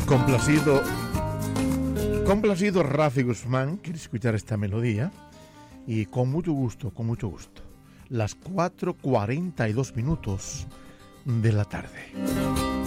Complacido, complacido Rafi Guzmán quiere escuchar esta melodía y con mucho gusto, las 4:42 de la tarde.